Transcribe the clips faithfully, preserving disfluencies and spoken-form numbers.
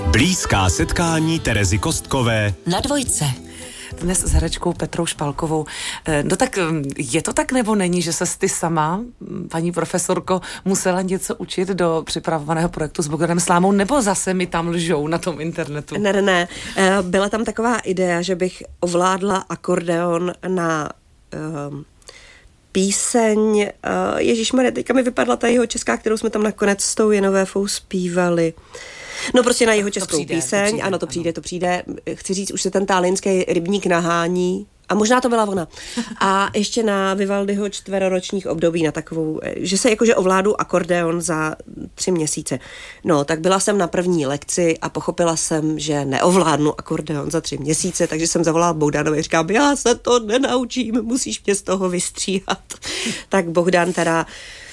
Blízká setkání Terezy Kostkové na Dvojce. Dnes s herečkou Petrou Špalkovou. No tak je to tak nebo není, že ses ty sama, paní profesorko, musela něco učit do připravovaného projektu s Bogdanem Slámou, nebo zase mi tam lžou na tom internetu? Ne, ne, ne. Byla tam taková idea, že bych ovládla akordeon na um, píseň uh, Ježišmarja, teďka mi vypadla ta jeho česká, kterou jsme tam nakonec s tou Jenovéfou zpívali. No prostě na jeho českou přijde, píseň, to přijde, ano, to přijde, ano. to přijde. Chci říct, už se ten tálínský rybník nahání. A možná to byla ona. A ještě na Vivaldiho čtveroročních období na takovou, že se jakože ovládu akordeon za tři měsíce. No, tak byla jsem na první lekci a pochopila jsem, že neovládnu akordeon za tři měsíce, takže jsem zavolala Bogdanovi a říkám, já se to nenaučím, musíš mě z toho vystříhat. Tak Bogdan teda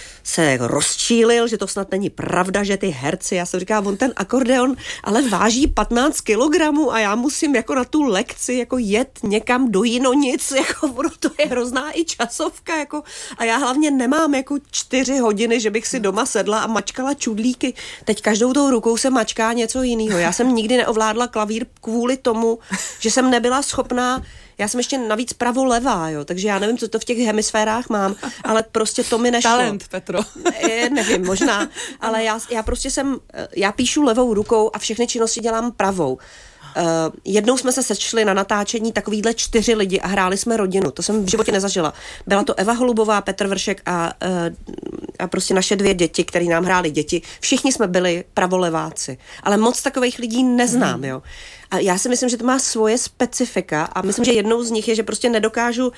se rozčílil, že to snad není pravda, že ty herci, já jsem říkala, on ten akordeon ale váží patnáct kilogramů a já musím jako na tu lekci jako jet někam do Jinonic, jako ono to je hrozná i časovka, jako a já hlavně nemám jako čtyři hodiny, že bych si doma sedla a mačkala čudlíky. Teď každou tou rukou se mačká něco jiného. Já jsem nikdy neovládla klavír kvůli tomu, že jsem nebyla schopná. Já jsem ještě navíc pravolevá, jo, takže já nevím, co to v těch hemisférách mám, ale prostě to mi nešlo. Talent, Petro. Je, nevím, možná, ale já, já prostě jsem, já píšu levou rukou a všechny činnosti dělám pravou. Uh, jednou jsme se sešli na natáčení takovýhle čtyři lidi a hráli jsme rodinu. To jsem v životě nezažila. Byla to Eva Holubová, Petr Vršek a, uh, a prostě naše dvě děti, které nám hráli děti. Všichni jsme byli pravoleváci. Ale moc takových lidí neznám, jo. A já si myslím, že to má svoje specifika a myslím, že jednou z nich je, že prostě nedokážu,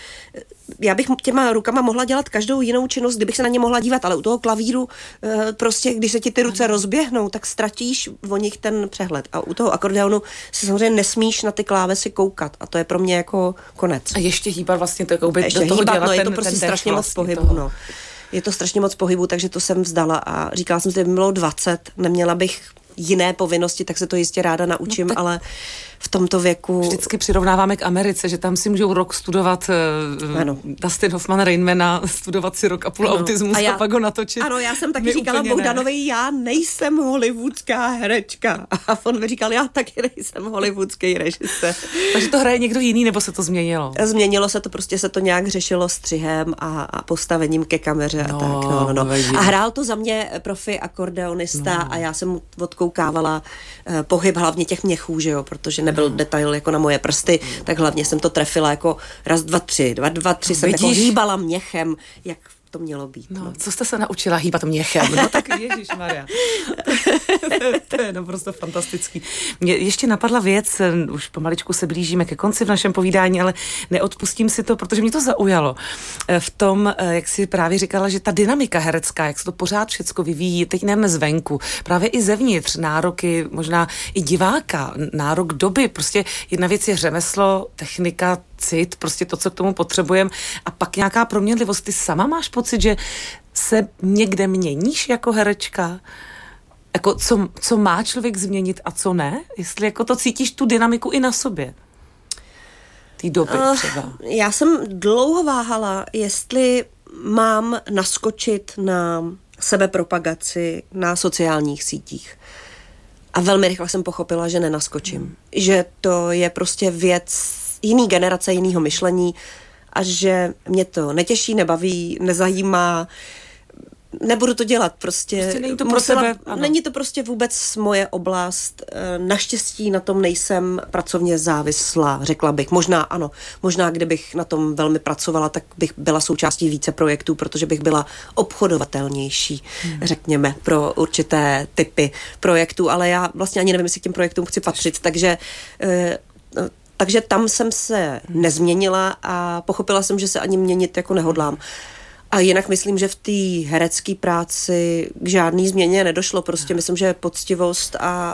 já bych těma rukama mohla dělat každou jinou činnost, kdybych se na ně mohla dívat, ale u toho klavíru prostě, když se ti ty ruce rozběhnou, tak ztratíš o nich ten přehled. A u toho akordeonu se samozřejmě nesmíš na ty klávesy koukat a to je pro mě jako konec. A ještě hýbat vlastně to, jako by ještě do toho hýbat, dělat no, je ten, to prostě ten strašně moc vlastně pohybu, toho. no. Je to strašně moc pohybu, takže to jsem vzdala a říkala jsem si, že by bylo dvacet, neměla bych jiné povinnosti, tak se to jistě ráda naučím, no, ale v tomto věku... Vždycky přirovnáváme k Americe, že tam si můžou rok studovat uh, Dustin Hoffman, Rainmana, studovat si rok a půl ano. autismus a, já, a pak ho natočit. Ano, já jsem taky říkala Bogdanovi, já nejsem hollywoodská herečka. A on mi říkal, já taky nejsem hollywoodský režisér. Takže to hraje někdo jiný, nebo se to změnilo? Změnilo se to, prostě se to nějak řešilo střihem a, a postavením ke kameře no, a tak. No, no, no. A hrál to za mě profi akordeonista no. a já jsem mu odkoukávala uh, pohyb hlavně těch měchů, že jo, protože nebyl detail jako na moje prsty, tak hlavně jsem to trefila jako raz, dva, tři, dva, dva, tři, jsem jako hýbala měchem, jak to mělo být. No, no. Co jste se naučila hýbat měchem? No tak ježišmarja. To je naprosto fantastický. Mě ještě napadla věc, už pomaličku se blížíme ke konci v našem povídání, ale neodpustím si to, protože mě to zaujalo. V tom, jak si právě říkala, že ta dynamika herecká, jak se to pořád všecko vyvíjí, teď ne zvenku, právě i zevnitř, nároky, možná i diváka, nárok doby, prostě jedna věc je řemeslo, technika, cit, prostě to, co k tomu potřebujeme a pak nějaká proměnlivost. Ty sama máš pocit, že se někde měníš jako herečka? Jako co, co má člověk změnit a co ne? Jestli jako to cítíš tu dynamiku i na sobě? Té doby uh, třeba. Já jsem dlouho váhala, jestli mám naskočit na sebepropagaci na sociálních sítích. A velmi rychle jsem pochopila, že nenaskočím. Hmm. Že to je prostě věc jiný generace, jinýho myšlení a že mě to netěší, nebaví, nezajímá, nebudu to dělat, prostě. prostě není to pro musela, sebe, ano. Není to prostě vůbec moje oblast. Naštěstí na tom nejsem pracovně závislá, řekla bych. Možná ano, možná kdybych na tom velmi pracovala, tak bych byla součástí více projektů, protože bych byla obchodovatelnější, hmm. řekněme, pro určité typy projektů, ale já vlastně ani nevím, jestli k těm projektům chci patřit, takže Takže tam jsem se nezměnila a pochopila jsem, že se ani měnit jako nehodlám. A jinak myslím, že v té herecké práci k žádný změně nedošlo. Prostě myslím, že poctivost a,